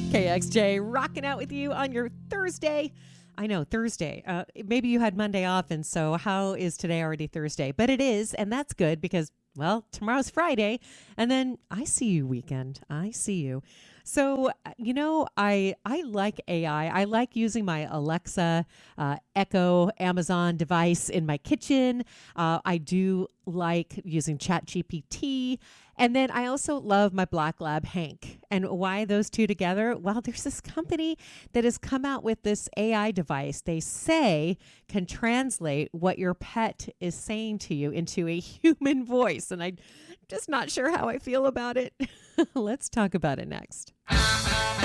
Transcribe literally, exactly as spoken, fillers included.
K X J rocking out with you on your Thursday. I know, Thursday. Uh, maybe you had Monday off, and so how is today already Thursday? But it is, and that's good because, well, tomorrow's Friday, and then I see you weekend. I see you. So, you know, I I like A I. I like using my Alexa, uh, Echo, Amazon device in my kitchen. Uh, I do like using ChatGPT. And then I also love my Black Lab, Hank. And why those two together? Well, there's this company that has come out with this A I device they say can translate what your pet is saying to you into a human voice. And I'm just not sure how I feel about it. Let's talk about it next.